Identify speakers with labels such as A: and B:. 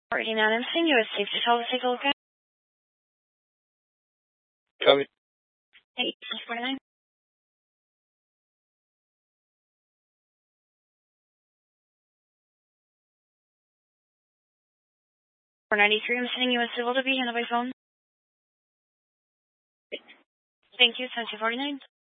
A: 49, I'm seeing you at safety. Shall we take a look at?
B: Copy.
A: 49. 493, I'm sending you a civil to be handled by phone. Thank you, 10-49.